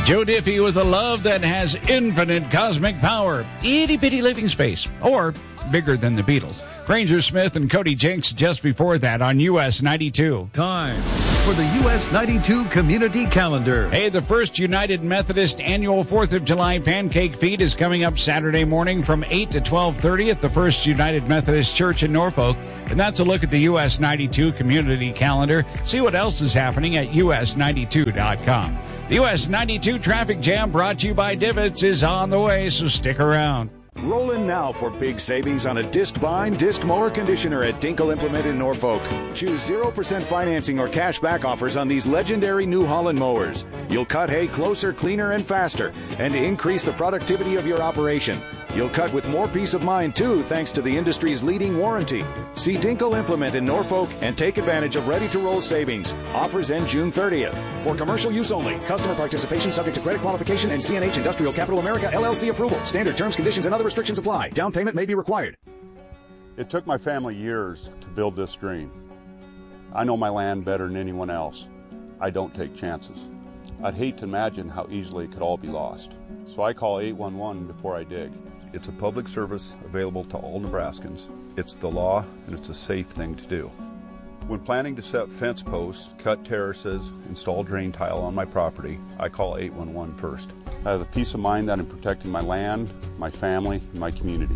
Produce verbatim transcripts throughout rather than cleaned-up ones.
Joe Diffie with a love that has infinite cosmic power, itty-bitty living space, or bigger than the Beatles. Granger Smith and Cody Jenks just before that on U S ninety-two. Time for the U S ninety-two Community Calendar. Hey, the First United Methodist Annual fourth of July Pancake Feed is coming up Saturday morning from eight to twelve thirty at the First United Methodist Church in Norfolk. And that's a look at the U S ninety-two Community Calendar. See what else is happening at U S ninety-two dot com. The U S ninety-two Traffic Jam, brought to you by Divots, is on the way, so stick around. Roll in now for big savings on a disc vine disc mower conditioner at Dinkle Implement in Norfolk. Choose zero percent financing or cash back offers on these legendary New Holland mowers. You'll cut hay closer, cleaner, and faster, and increase the productivity of your operation. You'll cut with more peace of mind, too, thanks to the industry's leading warranty. See Dinkle Implement in Norfolk and take advantage of ready-to-roll savings. Offers end June thirtieth. For commercial use only. Customer participation subject to credit qualification and C N H Industrial Capital America, L L C approval. Standard terms, conditions, and other restrictions apply. Down payment may be required. It took my family years to build this dream. I know my land better than anyone else. I don't take chances. I'd hate to imagine how easily it could all be lost. So I call eight one one before I dig. It's a public service available to all Nebraskans. It's the law, and it's a safe thing to do. When planning to set fence posts, cut terraces, install drain tile on my property, I call eight one one first. I have the peace of mind that I'm protecting my land, my family, and my community.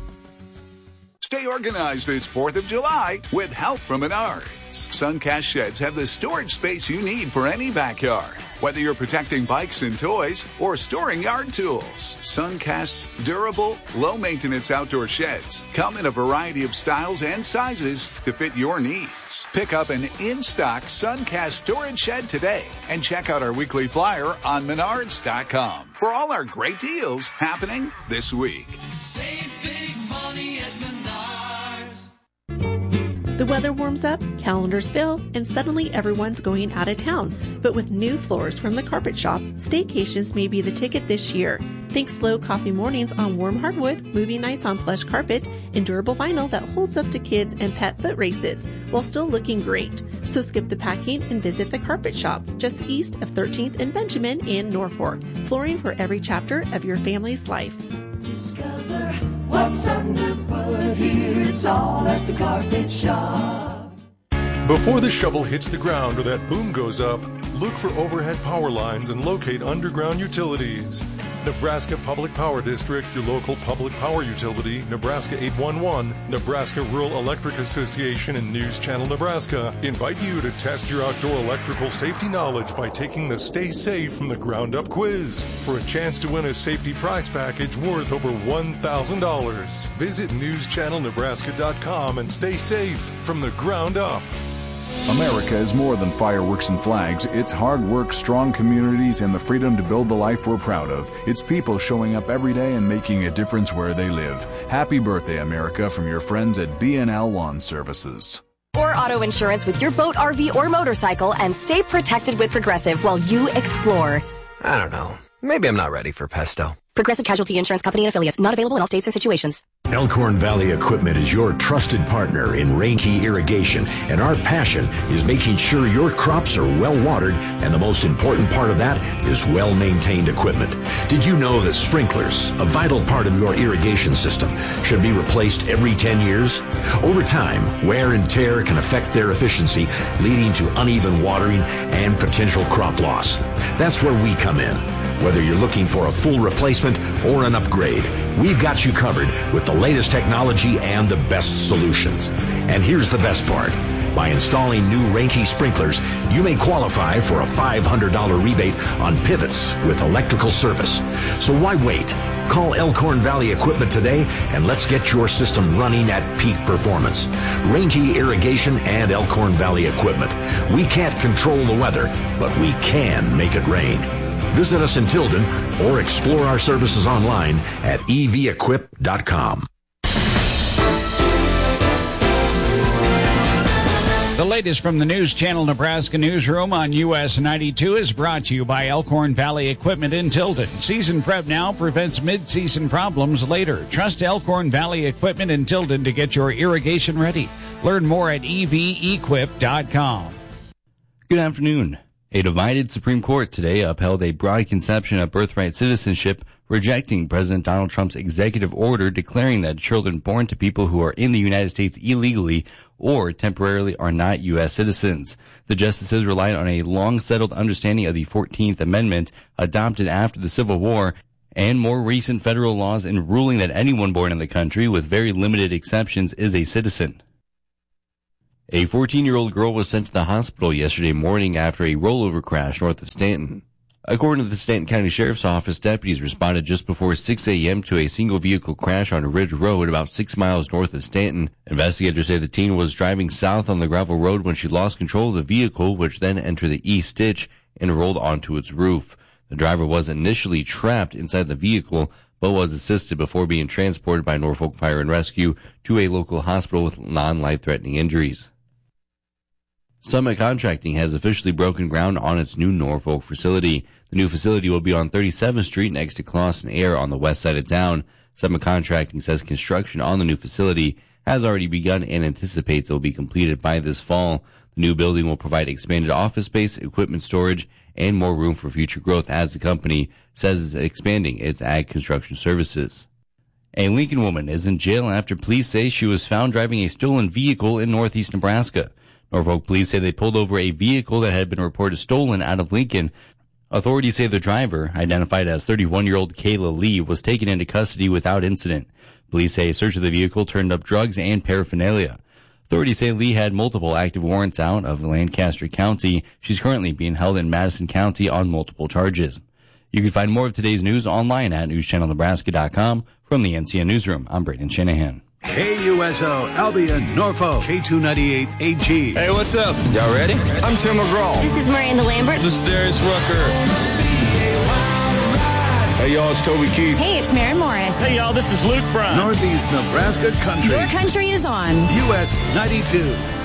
Stay organized this fourth of July with help from Menards. Suncast sheds have the storage space you need for any backyard. Whether you're protecting bikes and toys or storing yard tools, Suncast's durable, low-maintenance outdoor sheds come in a variety of styles and sizes to fit your needs. Pick up an in-stock Suncast storage shed today and check out our weekly flyer on menards dot com for all our great deals happening this week. Save big money at Menards. The weather warms up, calendars fill, and suddenly everyone's going out of town. But with new floors from the Carpet Shop, staycations may be the ticket this year. Think slow coffee mornings on warm hardwood, movie nights on plush carpet, and durable vinyl that holds up to kids and pet foot races while still looking great. So skip the packing and visit the Carpet Shop just east of thirteenth and Benjamin in Norfolk. Flooring for every chapter of your family's life. Discover what's underfoot here. It's all at the Carpet Shop. Before the shovel hits the ground or that boom goes up, look for overhead power lines and locate underground utilities. Nebraska Public Power District, your local public power utility, Nebraska eight one one, Nebraska Rural Electric Association, and News Channel Nebraska invite you to test your outdoor electrical safety knowledge by taking the Stay Safe from the Ground Up quiz for a chance to win a safety prize package worth over one thousand dollars. Visit news channel nebraska dot com and stay safe from the ground up. America is more than fireworks and flags. It's hard work, strong communities, and the freedom to build the life we're proud of. It's people showing up every day and making a difference where they live. Happy birthday, America, from your friends at B N L Lawn Services. Or auto insurance with your boat, R V, or motorcycle and stay protected with Progressive while you explore. I don't know. Maybe I'm not ready for pesto. Progressive Casualty Insurance Company and Affiliates. Not available in all states or situations. Elkhorn Valley Equipment is your trusted partner in Reinke Irrigation, and our passion is making sure your crops are well watered, and the most important part of that is well-maintained equipment. Did you know that sprinklers, a vital part of your irrigation system, should be replaced every ten years? Over time, wear and tear can affect their efficiency, leading to uneven watering and potential crop loss. That's where we come in. Whether you're looking for a full replacement or an upgrade, we've got you covered with the latest technology and the best solutions. And here's the best part. By installing new Reinke sprinklers, you may qualify for a five hundred dollars rebate on pivots with electrical service. So why wait? Call Elkhorn Valley Equipment today and let's get your system running at peak performance. Reinke Irrigation and Elkhorn Valley Equipment. We can't control the weather, but we can make it rain. Visit us in Tilden or explore our services online at e v equip dot com. The latest from the News Channel Nebraska newsroom on U S ninety-two is brought to you by Elkhorn Valley Equipment in Tilden. Season prep now prevents mid-season problems later. Trust Elkhorn Valley Equipment in Tilden to get your irrigation ready. Learn more at e v equip dot com. Good afternoon. A divided Supreme Court today upheld a broad conception of birthright citizenship, rejecting President Donald Trump's executive order declaring that children born to people who are in the United States illegally or temporarily are not U S citizens. The justices relied on a long-settled understanding of the fourteenth Amendment adopted after the Civil War and more recent federal laws in ruling that anyone born in the country, with very limited exceptions, is a citizen. A fourteen-year-old girl was sent to the hospital yesterday morning after a rollover crash north of Stanton. According to the Stanton County Sheriff's Office, deputies responded just before six a.m. to a single-vehicle crash on Ridge Road about six miles north of Stanton. Investigators say the teen was driving south on the gravel road when she lost control of the vehicle, which then entered the east ditch and rolled onto its roof. The driver was initially trapped inside the vehicle, but was assisted before being transported by Norfolk Fire and Rescue to a local hospital with non-life-threatening injuries. Summit Contracting has officially broken ground on its new Norfolk facility. The new facility will be on thirty-seventh Street next to Clawson Air on the west side of town. Summit Contracting says construction on the new facility has already begun and anticipates it will be completed by this fall. The new building will provide expanded office space, equipment storage, and more room for future growth as the company says it's expanding its ag construction services. A Lincoln woman is in jail after police say she was found driving a stolen vehicle in northeast Nebraska. Norfolk police say they pulled over a vehicle that had been reported stolen out of Lincoln. Authorities say the driver, identified as thirty-one-year-old Kayla Lee, was taken into custody without incident. Police say a search of the vehicle turned up drugs and paraphernalia. Authorities say Lee had multiple active warrants out of Lancaster County. She's currently being held in Madison County on multiple charges. You can find more of today's news online at news channel nebraska dot com. From the N C N Newsroom, I'm Braden Shanahan. K U S O, Albion, Norfolk, K two ninety-eight A G. Hey, what's up? Y'all ready? I'm Tim McGraw. This is Miranda Lambert. This is Darius Rucker. Hey, y'all, it's Toby Keith. Hey, it's Maren Morris. Hey, y'all, this is Luke Brown. Northeast Nebraska Country. Your country is on U S ninety-two.